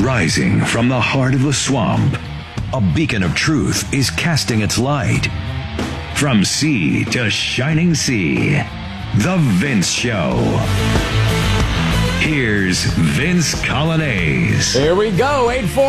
Rising from the heart of the swamp, a beacon of truth is casting its light. From sea to shining sea, The Vince Show. Here's Vince Coglianese. Here we go.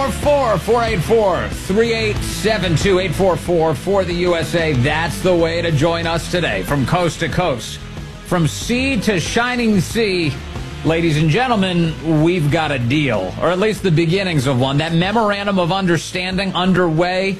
844-484-3872. 844 for the USA. That's the way to join us today. From coast to coast. From sea to shining sea. Ladies and gentlemen, we've got a deal. Or at least the beginnings of one. That memorandum of understanding underway.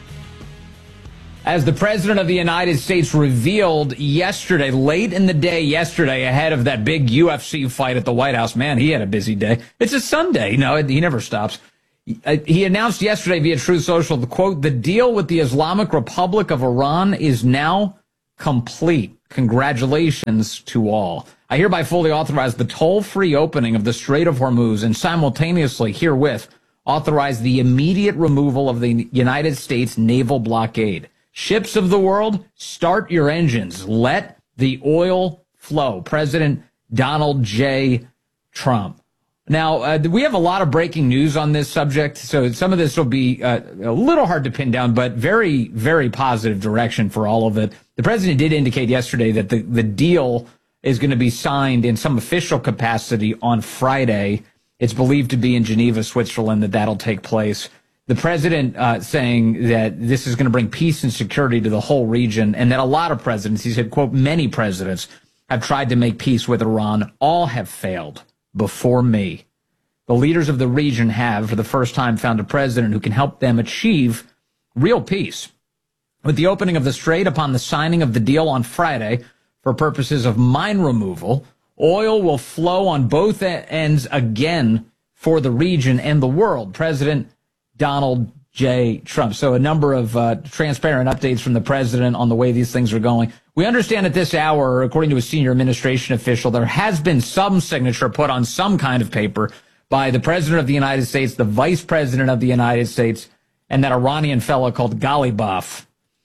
As the President of the United States revealed yesterday, late in the day yesterday, ahead of that big UFC fight at the White House. Man, he had a busy day. It's a Sunday. No, he never stops. He announced yesterday via Truth Social, the quote, "The deal with the Islamic Republic of Iran is now complete. Congratulations to all. I hereby fully authorize the toll-free opening of the Strait of Hormuz and simultaneously herewith authorize the immediate removal of the United States naval blockade. Ships of the world, start your engines. Let the oil flow." President Donald J. Trump. Now, we have a lot of breaking news on this subject, so some of this will be a little hard to pin down, but very, very positive direction for all of it. The president did indicate yesterday that the deal is going to be signed in some official capacity on Friday. It's believed to be in Geneva, Switzerland, that'll take place. The president saying that this is going to bring peace and security to the whole region, and that a lot of presidents, he said, quote, "Many presidents have tried to make peace with Iran. All have failed before me. The leaders of the region have, for the first time, found a president who can help them achieve real peace." With the opening of the strait upon the signing of the deal on Friday for purposes of mine removal, oil will flow on both ends again for the region and the world. President Donald J. Trump. So a number of transparent updates from the president on the way these things are going. We understand at this hour, according to a senior administration official, there has been some signature put on some kind of paper by the president of the United States, the vice president of the United States, and that Iranian fellow called Ghalibaf.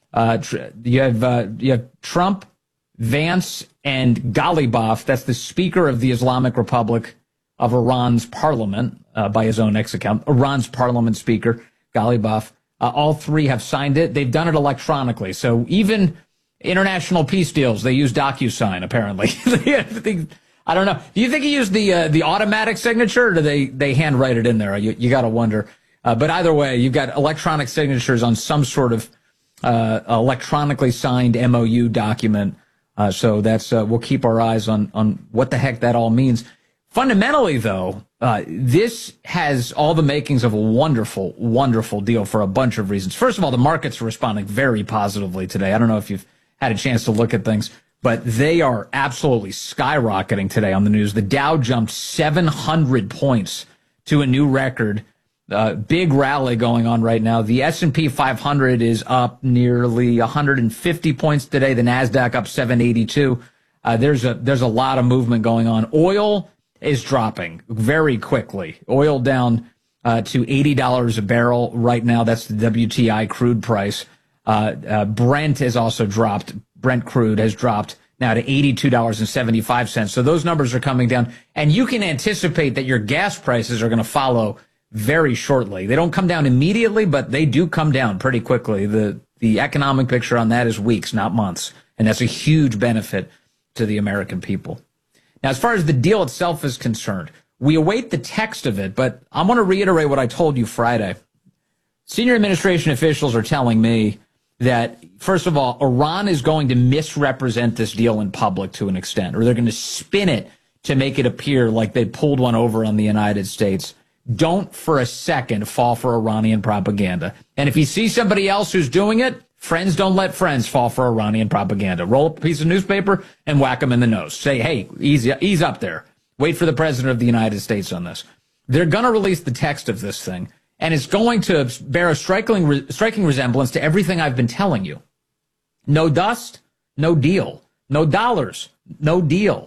You have Trump, Vance, and Ghalibaf. That's the Speaker of the Islamic Republic of Iran's parliament, by his own X account. Iran's parliament speaker, Ghalibaf. All three have signed it. They've done it electronically. So even international peace deals, they use DocuSign, apparently. I don't know. Do you think he used the automatic signature, or do they handwrite it in there? You got to wonder. But either way, you've got electronic signatures on some sort of electronically signed MOU document. So that's we'll keep our eyes on what the heck that all means. Fundamentally, though, this has all the makings of a wonderful, wonderful deal for a bunch of reasons. First of all, the markets are responding very positively today. I don't know if you've had a chance to look at things, but they are absolutely skyrocketing today on the news. The Dow jumped 700 points to a new record. Big rally going on right now. The S&P 500 is up nearly 150 points today. The NASDAQ up 782. There's a lot of movement going on. Oil is dropping very quickly. Oil down to $80 a barrel right now. That's the WTI crude price. Brent has also dropped. Brent crude has dropped now to $82.75. So those numbers are coming down. And you can anticipate that your gas prices are going to follow very shortly. They don't come down immediately, but they do come down pretty quickly. The economic picture on that is weeks, not months. And that's a huge benefit to the American people. Now, as far as the deal itself is concerned, we await the text of it, but I want to reiterate what I told you Friday. Senior administration officials are telling me that, first of all, Iran is going to misrepresent this deal in public to an extent, or they're going to spin it to make it appear like they pulled one over on the United States. Don't for a second fall for Iranian propaganda. And if you see somebody else who's doing it, friends don't let friends fall for Iranian propaganda. Roll up a piece of newspaper and whack them in the nose. Say, hey, ease up there. Wait for the president of the United States on this. They're going to release the text of this thing, and it's going to bear a striking resemblance to everything I've been telling you. No dust, no deal. No dollars, no deal.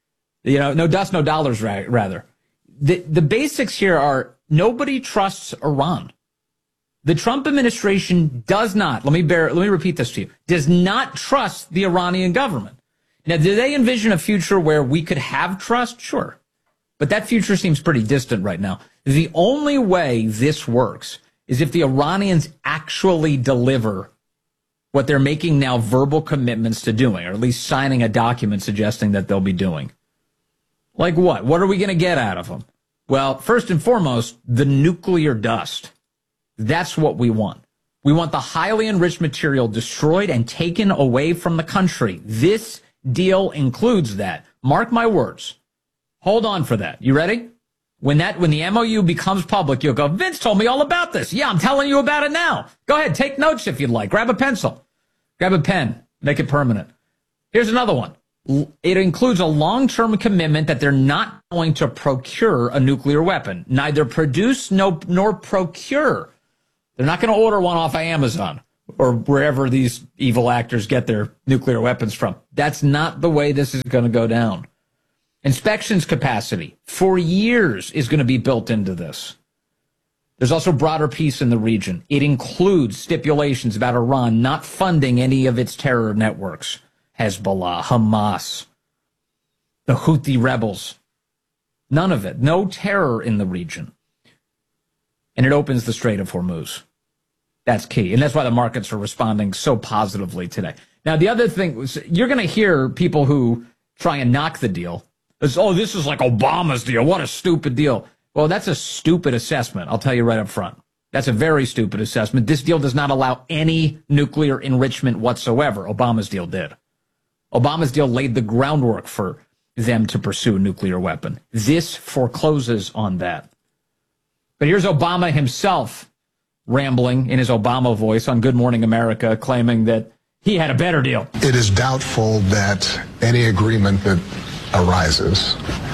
No dust, no dollars, rather. The basics here are nobody trusts Iran. The Trump administration does not, let me repeat this to you, does not trust the Iranian government. Now, do they envision a future where we could have trust? Sure. But that future seems pretty distant right now. The only way this works is if the Iranians actually deliver what they're making now verbal commitments to doing, or at least signing a document suggesting that they'll be doing. Like what? What are we going to get out of them? Well, first and foremost, the nuclear dust. That's what we want. We want the highly enriched material destroyed and taken away from the country. This deal includes that. Mark my words. Hold on for that. You ready? When the MOU becomes public, you'll go, Vince told me all about this. Yeah, I'm telling you about it now. Go ahead, take notes if you'd like. Grab a pencil. Grab a pen. Make it permanent. Here's another one. It includes a long-term commitment that they're not going to procure a nuclear weapon. Neither produce nor procure. They're not going to order one off of Amazon or wherever these evil actors get their nuclear weapons from. That's not the way this is going to go down. Inspections capacity for years is going to be built into this. There's also broader peace in the region. It includes stipulations about Iran not funding any of its terror networks. Hezbollah, Hamas, the Houthi rebels. None of it. No terror in the region. And it opens the Strait of Hormuz. That's key. And that's why the markets are responding so positively today. Now, the other thing was, you're going to hear people who try and knock the deal. Oh, this is like Obama's deal. What a stupid deal. Well, that's a stupid assessment. I'll tell you right up front. That's a very stupid assessment. This deal does not allow any nuclear enrichment whatsoever. Obama's deal did. Obama's deal laid the groundwork for them to pursue a nuclear weapon. This forecloses on that. But here's Obama himself rambling in his Obama voice on Good Morning America, claiming that he had a better deal. It is doubtful that any agreement that arises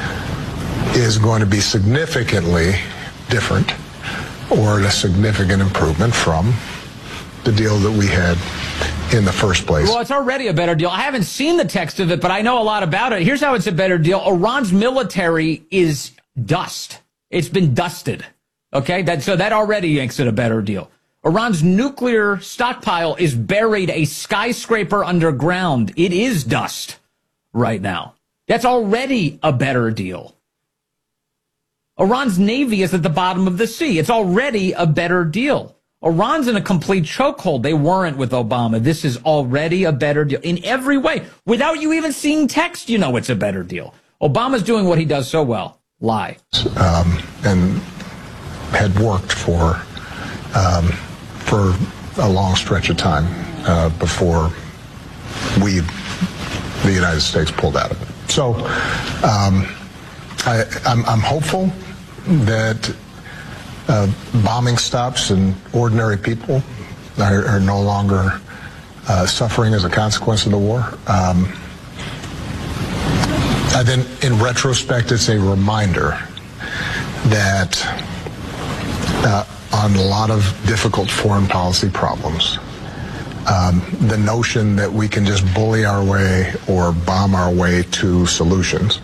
is going to be significantly different or a significant improvement from the deal that we had in the first place. Well, it's already a better deal. I haven't seen the text of it, but I know a lot about it. Here's how it's a better deal. Iran's military is dust. It's been dusted. Okay, so that already makes it a better deal. Iran's nuclear stockpile is buried a skyscraper underground. It is dust right now. That's already a better deal. Iran's navy is at the bottom of the sea. It's already a better deal. Iran's in a complete chokehold. They weren't with Obama. This is already a better deal in every way. Without you even seeing text, you know it's a better deal. Obama's doing what he does so well. Lie. And had worked for a long stretch of time before the United States pulled out of it. So I'm hopeful that bombing stops and ordinary people are no longer suffering as a consequence of the war. Then, in retrospect, it's a reminder that on a lot of difficult foreign policy problems, the notion that we can just bully our way or bomb our way to solutions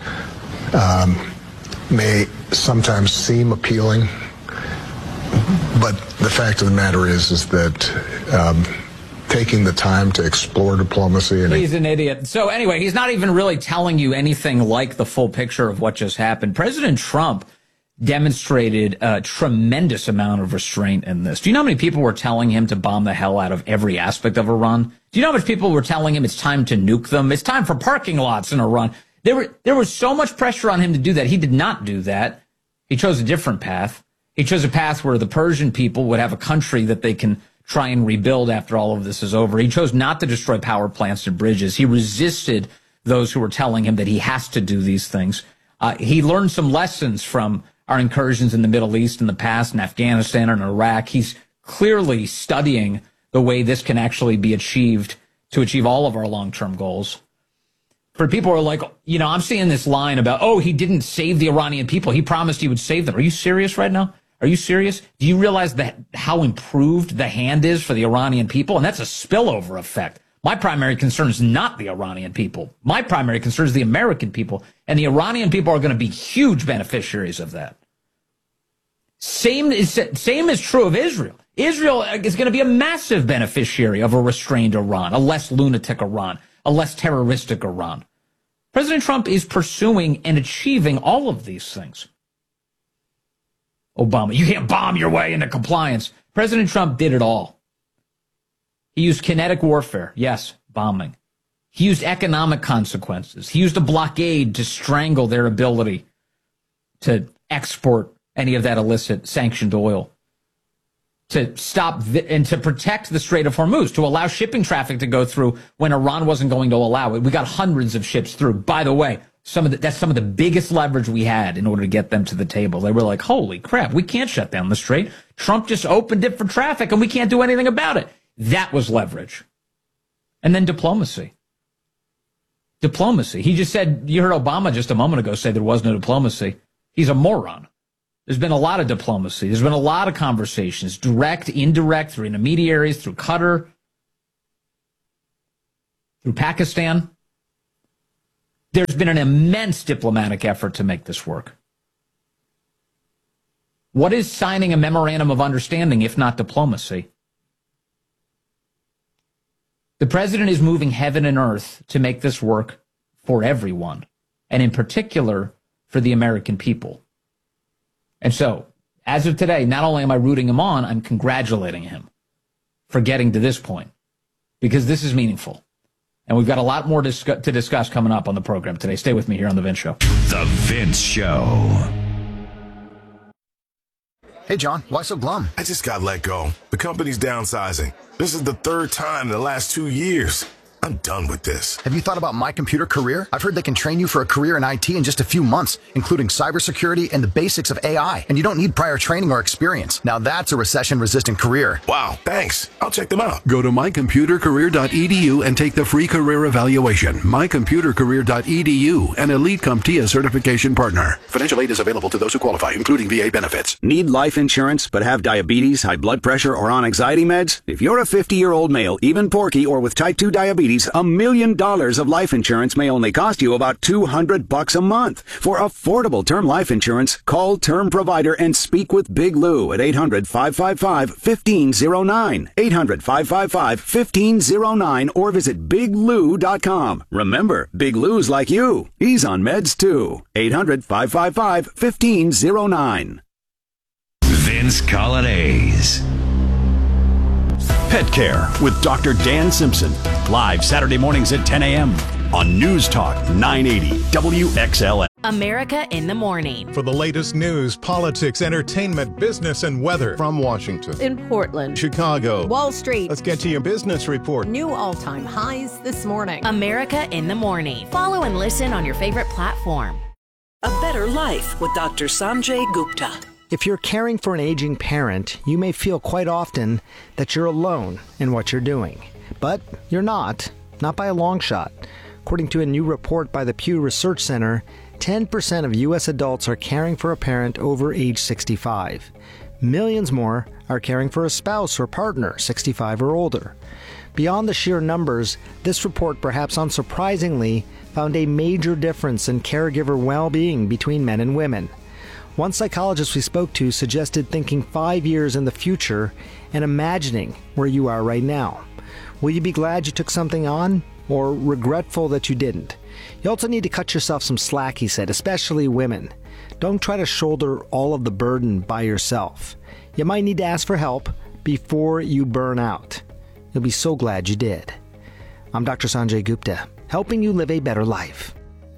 may sometimes seem appealing, but the fact of the matter is that taking the time to explore diplomacy and he's an idiot. So anyway, he's not even really telling you anything like the full picture of what just happened. President Trump demonstrated a tremendous amount of restraint in this. Do you know how many people were telling him to bomb the hell out of every aspect of Iran? Do you know how much people were telling him it's time to nuke them? It's time for parking lots in Iran. There was so much pressure on him to do that. He did not do that. He chose a different path. He chose a path where the Persian people would have a country that they can try and rebuild after all of this is over. He chose not to destroy power plants and bridges. He resisted those who were telling him that he has to do these things. He learned some lessons from our incursions in the Middle East in the past, in Afghanistan and Iraq. He's clearly studying the way this can actually be achieved to achieve all of our long-term goals. For people who are like, you know, I'm seeing this line about, oh, he didn't save the Iranian people. He promised he would save them. Are you serious right now? Are you serious? Do you realize that how improved the hand is for the Iranian people? And that's a spillover effect. My primary concern is not the Iranian people. My primary concern is the American people. And the Iranian people are going to be huge beneficiaries of that. Same is true of Israel. Israel is going to be a massive beneficiary of a restrained Iran, a less lunatic Iran, a less terroristic Iran. President Trump is pursuing and achieving all of these things. Obama, you can't bomb your way into compliance. President Trump did it all. He used kinetic warfare. Yes, bombing. He used economic consequences. He used a blockade to strangle their ability to export any of that illicit sanctioned oil, to stop and to protect the Strait of Hormuz, to allow shipping traffic to go through when Iran wasn't going to allow it. We got hundreds of ships through. By the way, that's some of the biggest leverage we had in order to get them to the table. They were like, holy crap, we can't shut down the Strait. Trump just opened it for traffic and we can't do anything about it. That was leverage. And then diplomacy. Diplomacy. He just said, you heard Obama just a moment ago say there was no diplomacy. He's a moron. There's been a lot of diplomacy. There's been a lot of conversations, direct, indirect, through intermediaries, through Qatar, through Pakistan. There's been an immense diplomatic effort to make this work. What is signing a memorandum of understanding if not diplomacy? The president is moving heaven and earth to make this work for everyone, and in particular for the American people. And so, as of today, not only am I rooting him on, I'm congratulating him for getting to this point, because this is meaningful. And we've got a lot more to discuss coming up on the program today. Stay with me here on The Vince Show. The Vince Show. Hey, John, why so glum? I just got let go. The company's downsizing. This is the third time in the last 2 years. I'm done with this. Have you thought about My Computer Career? I've heard they can train you for a career in IT in just a few months, including cybersecurity and the basics of AI. And you don't need prior training or experience. Now that's a recession-resistant career. Wow, thanks. I'll check them out. Go to mycomputercareer.edu and take the free career evaluation. Mycomputercareer.edu, an Elite CompTIA certification partner. Financial aid is available to those who qualify, including VA benefits. Need life insurance but have diabetes, high blood pressure, or on anxiety meds? If you're a 50-year-old male, even porky, or with type 2 diabetes, $1 million of life insurance may only cost you about $200 a month. For affordable term life insurance, call Term Provider and speak with Big Lou at 800-555-1509. 800-555-1509 or visit biglou.com. Remember, Big Lou's like you. He's on meds too. 800-555-1509. Vince Colonnese. Pet Care with Dr. Dan Simpson. Live Saturday mornings at 10 a.m. on News Talk 980 WXLN. America in the Morning. For the latest news, politics, entertainment, business, and weather. From Washington, in Portland, Chicago, Wall Street. Let's get to your business report. New all-time highs this morning. America in the Morning. Follow and listen on your favorite platform. A Better Life with Dr. Sanjay Gupta. If you're caring for an aging parent, you may feel quite often that you're alone in what you're doing. But you're not by a long shot. According to a new report by the Pew Research Center, 10% of U.S. adults are caring for a parent over age 65. Millions more are caring for a spouse or partner 65 or older. Beyond the sheer numbers, this report, perhaps unsurprisingly, found a major difference in caregiver well-being between men and women. One psychologist we spoke to suggested thinking 5 years in the future and imagining where you are right now. Will you be glad you took something on, or regretful that you didn't? You also need to cut yourself some slack, he said, especially women. Don't try to shoulder all of the burden by yourself. You might need to ask for help before you burn out. You'll be so glad you did. I'm Dr. Sanjay Gupta, helping you live a better life.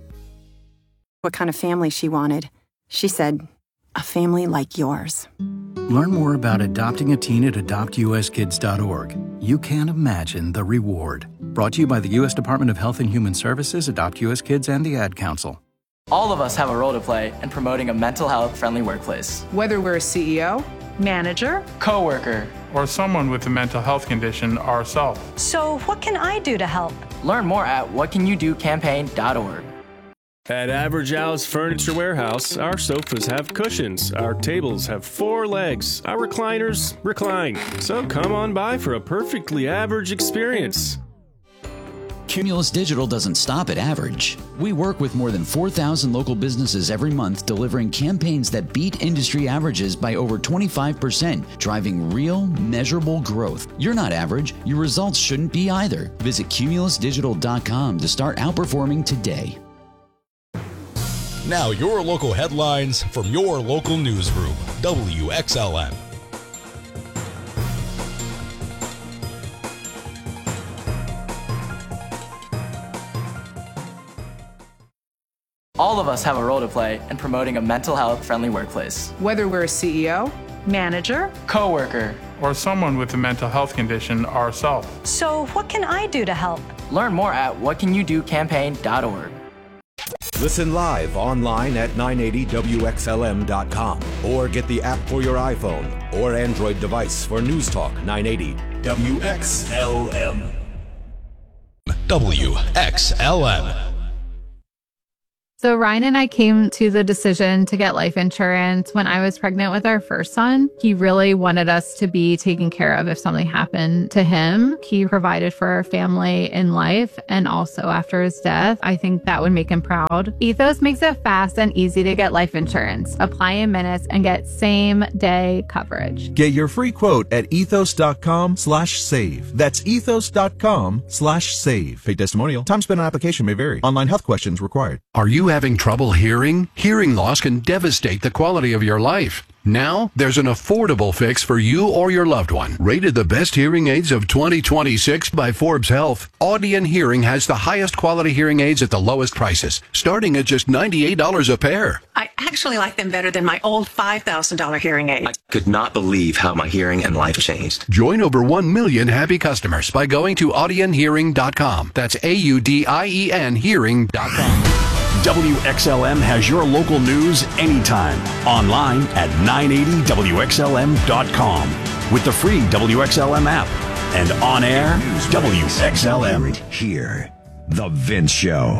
What kind of family she wanted. She said, a family like yours. Learn more about adopting a teen at adoptuskids.org. You can't imagine the reward. Brought to you by the U.S. Department of Health and Human Services, Adopt U.S. Kids, and the Ad Council. All of us have a role to play in promoting a mental health-friendly workplace. Whether we're a CEO, manager, coworker, or someone with a mental health condition ourselves. So what can I do to help? Learn more at whatcanyoudocampaign.org. At Average Al's Furniture Warehouse, our sofas have cushions, our tables have 4 legs, our recliners recline. So come on by for a perfectly average experience. Cumulus Digital doesn't stop at average. We work with more than 4,000 local businesses every month, delivering campaigns that beat industry averages by over 25%, driving real, measurable growth. You're not average. Your results shouldn't be either. Visit cumulusdigital.com to start outperforming today. Now your local headlines from your local newsroom, WXLN. All of us have a role to play in promoting a mental health friendly workplace. Whether we're a CEO, manager, coworker, or someone with a mental health condition ourselves. So what can I do to help? Learn more at whatcanyoudocampaign.org. Listen live online at 980WXLM.com or get the app for your iPhone or Android device for News Talk 980 WXLM. WXLM. So Ryan and I came to the decision to get life insurance when I was pregnant with our first son. He really wanted us to be taken care of if something happened to him. He provided for our family in life and also after his death. I think that would make him proud. Ethos makes it fast and easy to get life insurance. Apply in minutes and get same day coverage. Get your free quote at ethos.com/save. That's ethos.com/save. Paid testimonial. Time spent on application may vary. Online health questions required. Are you having trouble hearing? Hearing loss can devastate the quality of your life. Now, there's an affordable fix for you or your loved one. Rated the best hearing aids of 2026 by Forbes Health, Audion Hearing has the highest quality hearing aids at the lowest prices, starting at just $98 a pair. I actually like them better than my old $5,000 hearing aid. I could not believe how my hearing and life changed. Join over 1 million happy customers by going to audionhearing.com. That's AUDIEN hearing.com. WXLM has your local news anytime. Online at 980WXLM.com with the free WXLM app. And on air, WXLM. Here, The Vince Show.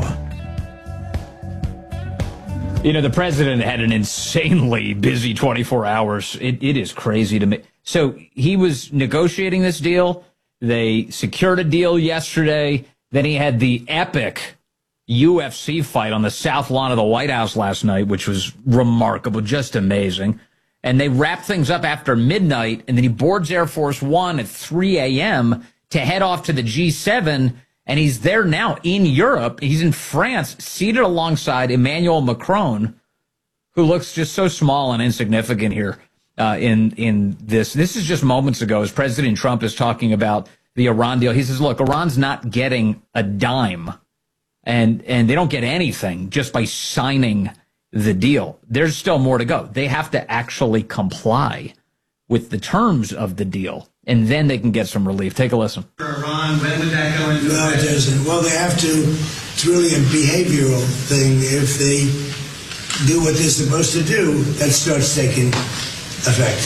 You know, the president had an insanely busy 24 hours. It is crazy to me. So he was negotiating this deal. They secured a deal yesterday. Then he had the epic UFC fight on the south lawn of the White House last night, which was remarkable, just amazing. And they wrapped things up after midnight, and then he boards Air Force One at 3 a.m. to head off to the G7, and he's there now in Europe. He's in France, seated alongside Emmanuel Macron, who looks just so small and insignificant here in this. This is just moments ago as President Trump is talking about the Iran deal. He says, look, Iran's not getting a dime. And they don't get anything just by signing the deal. There's still more to go. They have to actually comply with the terms of the deal, and then they can get some relief. Take a listen. For Iran, when would that go into effect? No, it doesn't. Well, they have to. It's really a behavioral thing. If they do what they're supposed to do, that starts taking effect.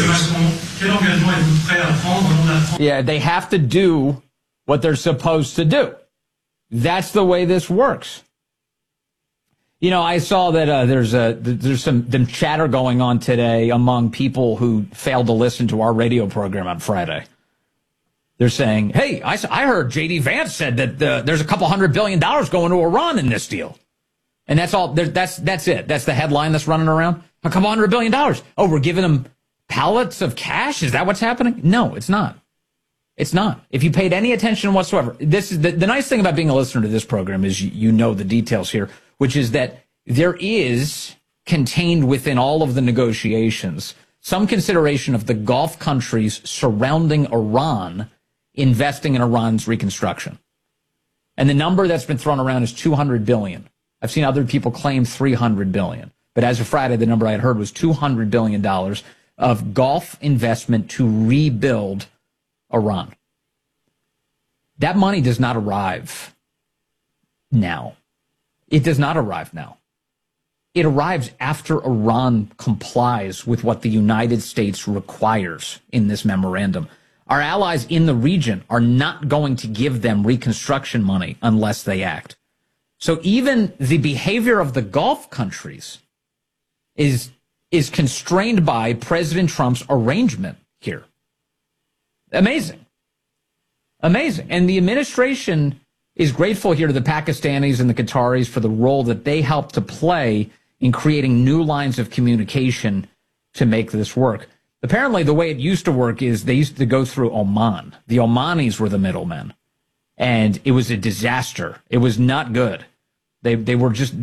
Yeah, they have to do what they're supposed to do. That's the way this works. You know, I saw that there's some chatter going on today among people who failed to listen to our radio program on Friday. They're saying, hey, I heard J.D. Vance said that there's a couple $100 billion going to Iran in this deal. And that's all. That's it. That's the headline that's running around. A couple $100 billion. Oh, we're giving them pallets of cash? Is that what's happening? No, it's not. It's not. If you paid any attention whatsoever, this is the nice thing about being a listener to this program is you know the details here, which is that there is contained within all of the negotiations some consideration of the Gulf countries surrounding Iran investing in Iran's reconstruction. And the number that's been thrown around is $200 billion. I've seen other people claim $300 billion. But as of Friday, the number I had heard was $200 billion of Gulf investment to rebuild Iran. That money does not arrive now. It does not arrive now. It arrives after Iran complies with what the United States requires in this memorandum. Our allies in the region are not going to give them reconstruction money unless they act. So even the behavior of the Gulf countries is constrained by President Trump's arrangement here. Amazing. Amazing. And the administration is grateful here to the Pakistanis and the Qataris for the role that they helped to play in creating new lines of communication to make this work. Apparently, the way it used to work is they used to go through Oman. The Omanis were the middlemen. And it was a disaster. It was not good. They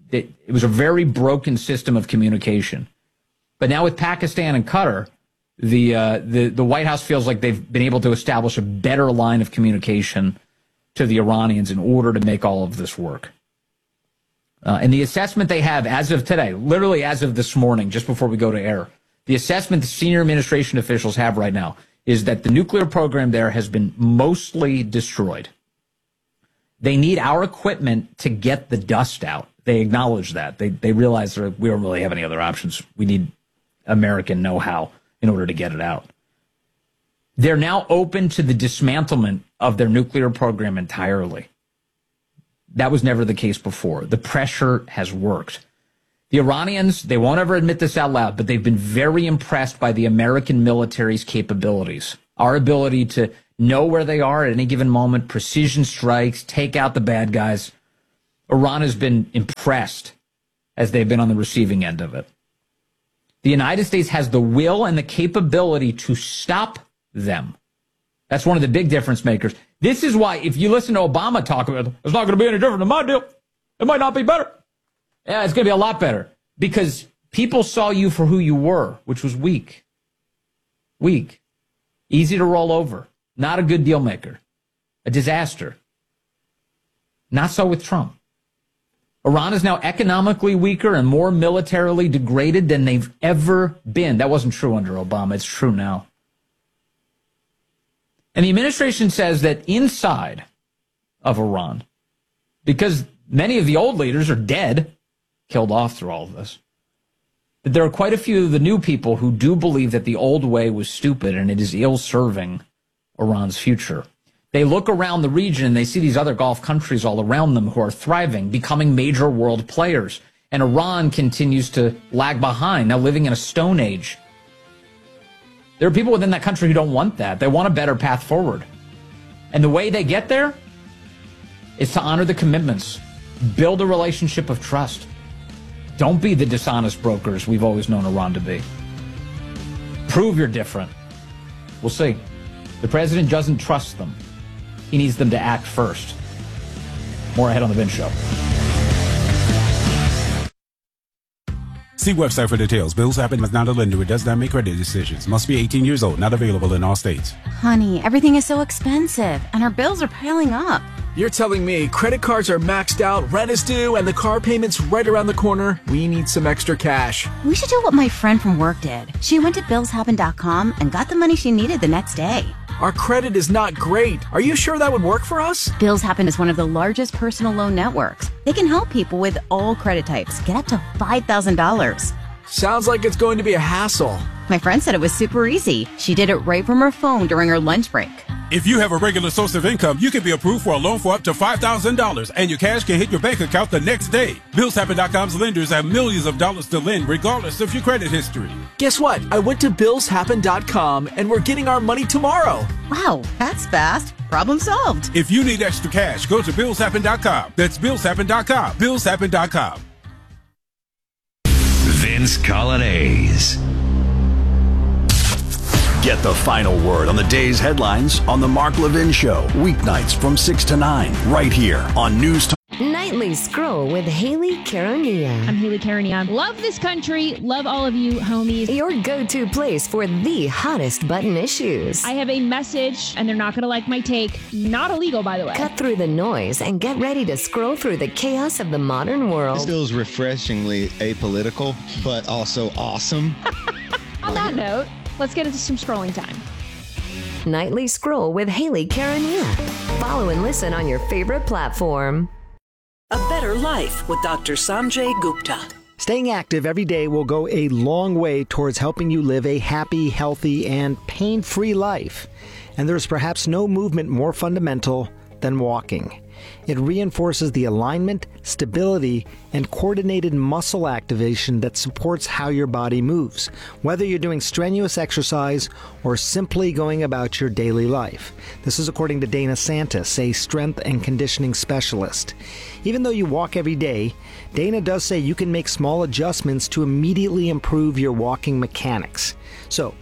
it was a very broken system of communication. But now with Pakistan and Qatar, the White House feels like they've been able to establish a better line of communication to the Iranians in order to make all of this work. And the assessment they have as of today, literally as of this morning, just before we go to air, the assessment the senior administration officials have right now is that the nuclear program there has been mostly destroyed. They need our equipment to get the dust out. They acknowledge that. They realize that we don't really have any other options. We need American know-how in order to get it out. They're now open to the dismantlement of their nuclear program entirely. That was never the case before. The pressure has worked. The Iranians, they won't ever admit this out loud, but they've been very impressed by the American military's capabilities. Our ability to know where they are at any given moment, precision strikes, take out the bad guys. Iran has been impressed as they've been on the receiving end of it. The United States has the will and the capability to stop them. That's one of the big difference makers. This is why, if you listen to Obama talk about it, it's not going to be any different than my deal. It might not be better. Yeah, it's going to be a lot better because people saw you for who you were, which was weak. Weak. Easy to roll over. Not a good deal maker. A disaster. Not so with Trump. Iran is now economically weaker and more militarily degraded than they've ever been. That wasn't true under Obama. It's true now. And the administration says that inside of Iran, because many of the old leaders are dead, killed off through all of this, that there are quite a few of the new people who do believe that the old way was stupid and it is ill-serving Iran's future. They look around the region and they see these other Gulf countries all around them who are thriving, becoming major world players. And Iran continues to lag behind, now living in a stone age. There are people within that country who don't want that. They want a better path forward. And the way they get there is to honor the commitments, build a relationship of trust. Don't be the dishonest brokers we've always known Iran to be. Prove you're different. We'll see. The president doesn't trust them. He needs them to act first. More ahead on The Vince Show. See website for details. Bills Happen is not a lender. It does not make credit decisions. Must be 18 years old. Not available in all states. Honey, everything is so expensive, and our bills are piling up. You're telling me credit cards are maxed out, rent is due, and the car payment's right around the corner? We need some extra cash. We should do what my friend from work did. She went to billshappen.com and got the money she needed the next day. Our credit is not great. Are you sure that would work for us? Bills Happen is one of the largest personal loan networks. They can help people with all credit types get up to $5,000. Sounds like it's going to be a hassle. My friend said it was super easy. She did it right from her phone during her lunch break. If you have a regular source of income, you can be approved for a loan for up to $5,000, and your cash can hit your bank account the next day. BillsHappen.com's lenders have millions of dollars to lend, regardless of your credit history. Guess what? I went to BillsHappen.com, and we're getting our money tomorrow. Wow, that's fast. Problem solved. If you need extra cash, go to BillsHappen.com. That's BillsHappen.com. BillsHappen.com. Vince Colonnese. Get the final word on the day's headlines on The Mark Levin Show, weeknights from 6 to 9, right here on News Talk. Nightly Scroll with Haley Caronia. I'm Haley Caronia. Love this country. Love all of you, homies. Your go-to place for the hottest button issues. I have a message, and they're not going to like my take. Not illegal, by the way. Cut through the noise and get ready to scroll through the chaos of the modern world. This feels refreshingly apolitical, but also awesome. On that note, let's get into some scrolling time. Nightly Scroll with Haley Caronia. Follow and listen on your favorite platform. A Better Life with Dr. Sanjay Gupta. Staying active every day will go a long way towards helping you live a happy, healthy, and pain-free life. And there's perhaps no movement more fundamental than walking. It reinforces the alignment, stability, and coordinated muscle activation that supports how your body moves, whether you're doing strenuous exercise or simply going about your daily life. This is according to Dana Santis, a strength and conditioning specialist. Even though you walk every day, Dana does say you can make small adjustments to immediately improve your walking mechanics. So,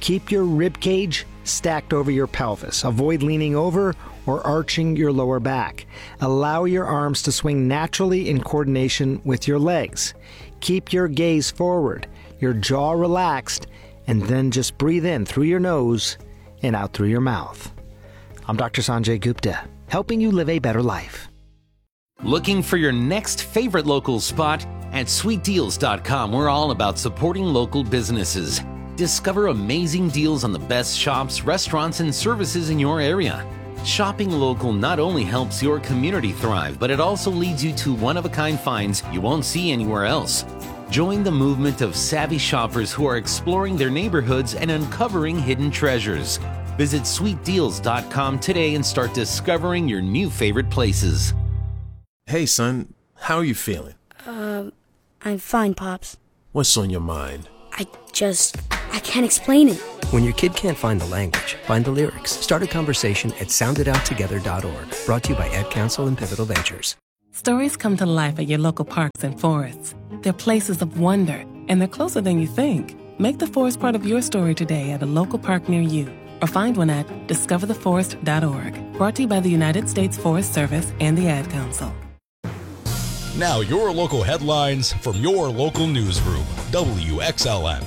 Keep your rib cage stacked over your pelvis. Avoid leaning over or arching your lower back. Allow your arms to swing naturally in coordination with your legs. Keep your gaze forward, your jaw relaxed, and then just breathe in through your nose and out through your mouth. I'm Dr. Sanjay Gupta, helping you live a better life. Looking for your next favorite local spot? At sweetdeals.com, we're all about supporting local businesses. Discover amazing deals on the best shops, restaurants, and services in your area. Shopping local not only helps your community thrive, but it also leads you to one-of-a-kind finds you won't see anywhere else. Join the movement of savvy shoppers who are exploring their neighborhoods and uncovering hidden treasures. Visit sweetdeals.com today and start discovering your new favorite places. Hey, son, how are you feeling? I'm fine, Pops. What's on your mind? I can't explain it. When your kid can't find the language, find the lyrics. Start a conversation at soundedouttogether.org. Brought to you by Ad Council and Pivotal Ventures. Stories come to life at your local parks and forests. They're places of wonder, and they're closer than you think. Make the forest part of your story today at a local park near you, or find one at discovertheforest.org. Brought to you by the United States Forest Service and the Ad Council. Now your local headlines from your local newsroom, WXLM.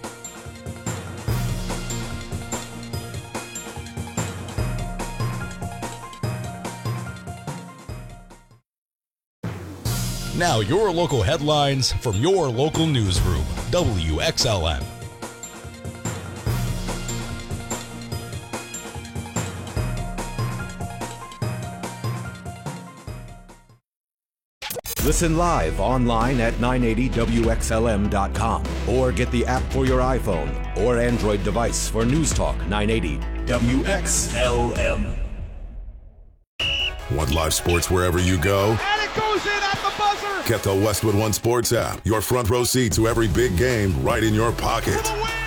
Now your local headlines from your local newsroom, WXLM. Listen live online at 980WXLM.com or get the app for your iPhone or Android device for News Talk 980 WXLM. Want live sports wherever you go? And it goes in at the buzzer! Get the Westwood One Sports app. Your front row seat to every big game right in your pocket.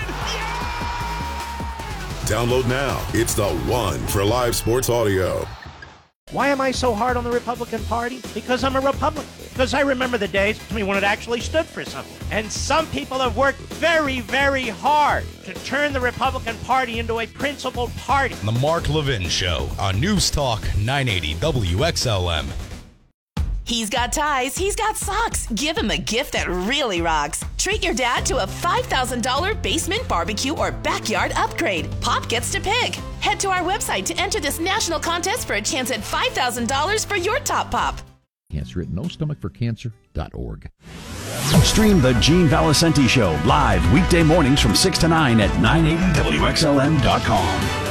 Download now. It's the one for live sports audio. Why am I so hard on the Republican Party? Because I'm a Republican. Because I remember the days when it actually stood for something. And some people have worked very, very hard to turn the Republican Party into a principled party. The Mark Levin Show on News Talk 980 WXLM. He's got ties, he's got socks. Give him a gift that really rocks. Treat your dad to a $5,000 basement barbecue or backyard upgrade. Pop gets to pick. Head to our website to enter this national contest for a chance at $5,000 for your top pop. Cancer at nostomachforcancer.org. Stream the Gene Valicenti Show live weekday mornings from 6 to 9 at 980WXLM.com.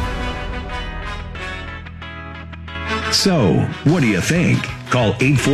So, what do you think? Call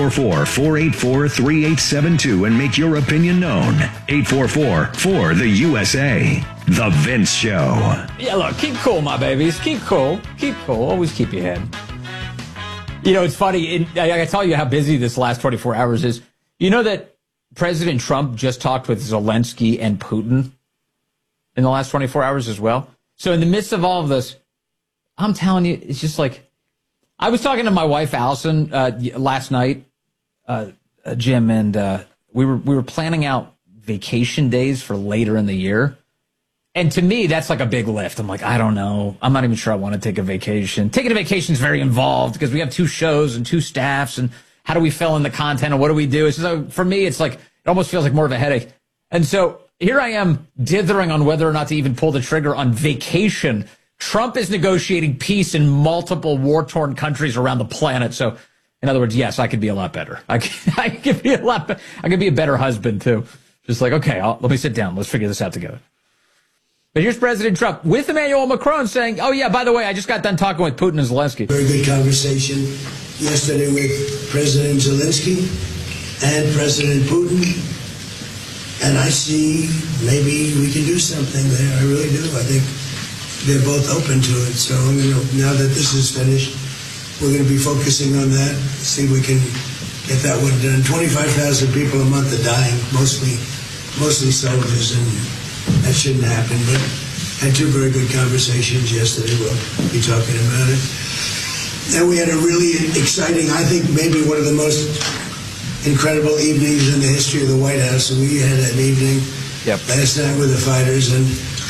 844-484-3872 and make your opinion known. 844-4-THE-USA. The Vince Show. Yeah, look, keep cool, my babies. Keep cool. Keep cool. Always keep your head. You know, it's funny. I got to tell you how busy this last 24 hours is. You know that President Trump just talked with Zelensky and Putin in the last 24 hours as well? So in the midst of all of this, I'm telling you, it's just like, I was talking to my wife, Allison, last night, Jim, and we were planning out vacation days for later in the year. And to me, that's like a big lift. I'm like, I don't know. I'm not even sure I want to take a vacation. Taking a vacation is very involved because we have 2 shows and 2 staffs. And how do we fill in the content and what do we do? So for me, it's like, it almost feels like more of a headache. And so here I am dithering on whether or not to even pull the trigger on vacation. Trump is negotiating peace in multiple war-torn countries around the planet. So, in other words, yes, I could be a lot better. I could be a lot better. I could be a better husband, too. Just like, okay, let me sit down. Let's figure this out together. But here's President Trump with Emmanuel Macron saying, oh, yeah, by the way, I just got done talking with Putin and Zelensky. Very good conversation yesterday with President Zelensky and President Putin. And I see maybe we can do something there. I really do. I think they're both open to it. So now that this is finished, we're going to be focusing on that, see if we can get that one done. 25,000 people a month are dying, mostly soldiers, and that shouldn't happen. But I had 2 very good conversations yesterday. We'll be talking about it. And we had a really exciting, I think maybe one of the most incredible evenings in the history of the White House. We had an evening last night with the fighters, and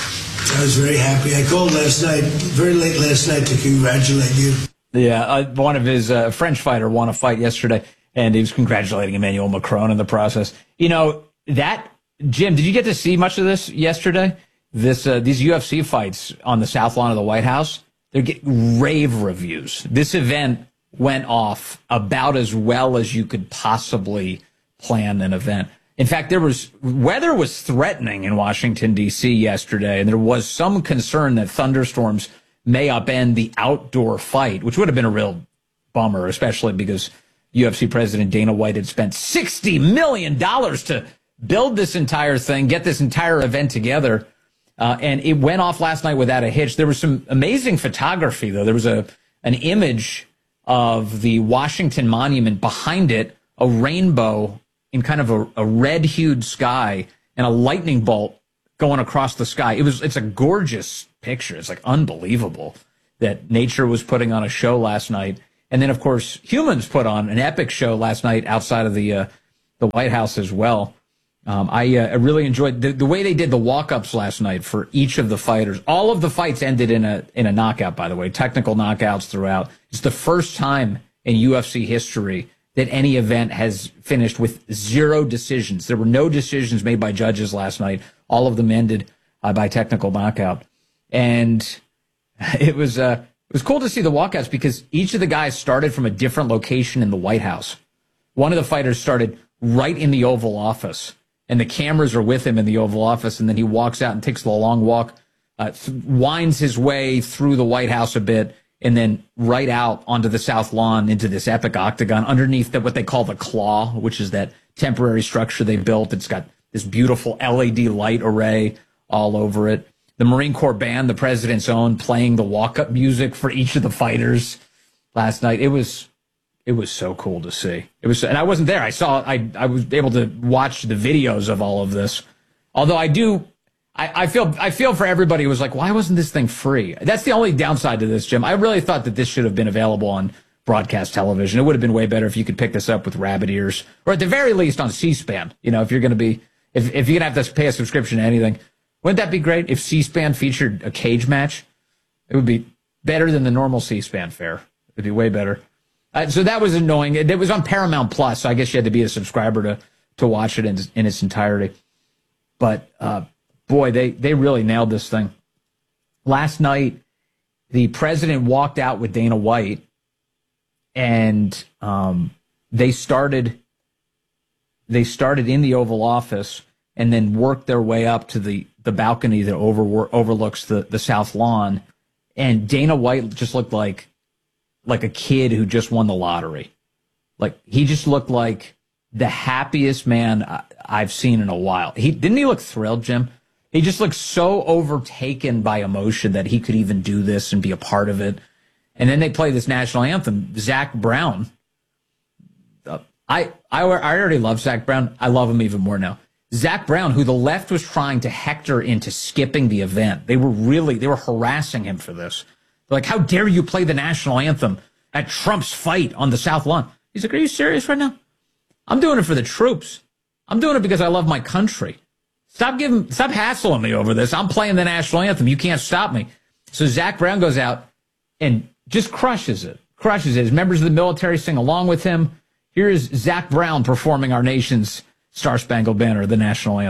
I was very happy. I called last night, very late last night, to congratulate you. Yeah, one of his French fighter won a fight yesterday, and he was congratulating Emmanuel Macron in the process. You know, Jim, did you get to see much of this yesterday? These UFC fights on the South Lawn of the White House, they're getting rave reviews. This event went off about as well as you could possibly plan an event. In fact, weather was threatening in Washington, D.C. yesterday, and there was some concern that thunderstorms may upend the outdoor fight, which would have been a real bummer, especially because UFC President Dana White had spent $60 million to build this entire thing, get this entire event together, and it went off last night without a hitch. There was some amazing photography, though. There was an image of the Washington Monument, behind it, a rainbow in kind of a red-hued sky and a lightning bolt going across the sky. It's a gorgeous picture. It's like unbelievable that nature was putting on a show last night. And then, of course, humans put on an epic show last night outside of the White House as well. I really enjoyed the way they did the walk-ups last night for each of the fighters. All of the fights ended in a knockout, by the way, technical knockouts throughout. It's the first time in UFC history that any event has finished with 0 decisions. There were no decisions made by judges last night. All of them ended by technical knockout. And it was cool to see the walkouts because each of the guys started from a different location in the White House. One of the fighters started right in the Oval Office, and the cameras are with him in the Oval Office, and then he walks out and takes the long walk, winds his way through the White House a bit, and then right out onto the South Lawn into this epic octagon underneath what they call the Claw, which is that temporary structure they built. It's got this beautiful LED light array all over it. The Marine Corps band, the president's own, playing the walk-up music for each of the fighters last night. It was so cool to see. And I wasn't there. I was able to watch the videos of all of this. Although I feel for everybody who was like, why wasn't this thing free? That's the only downside to this, Jim. I really thought that this should have been available on broadcast television. It would have been way better if you could pick this up with rabbit ears, or at the very least on C-SPAN. You know, if you're going to have to pay a subscription to anything, wouldn't that be great if C-SPAN featured a cage match? It would be better than the normal C-SPAN fare. It'd be way better. So that was annoying. It was on Paramount Plus, so I guess you had to be a subscriber to watch it in its entirety. But boy, they really nailed this thing. Last night, the president walked out with Dana White, and they started in the Oval Office and then worked their way up to the balcony that overlooks the South Lawn. And Dana White just looked like a kid who just won the lottery. Like, he just looked like the happiest man I've seen in a while. Didn't he look thrilled, Jim? He just looked so overtaken by emotion that he could even do this and be a part of it. And then they play this national anthem. Zach Brown. I already love Zach Brown. I love him even more now. Zach Brown, who the left was trying to hector into skipping the event. They were harassing him for this. They're like, how dare you play the national anthem at Trump's fight on the South Lawn? He's like, are you serious right now? I'm doing it for the troops. I'm doing it because I love my country. Stop hassling me over this. I'm playing the national anthem. You can't stop me. So Zach Brown goes out and just crushes it. His members of the military sing along with him. Here is Zach Brown performing our nation's Star Spangled Banner, the national anthem.